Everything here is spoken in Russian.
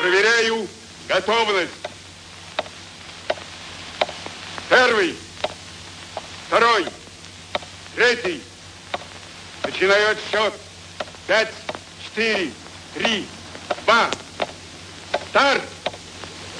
Проверяю готовность. Первый, второй, третий. Начинаю отсчет. 5, 4, 3, 2. Старт!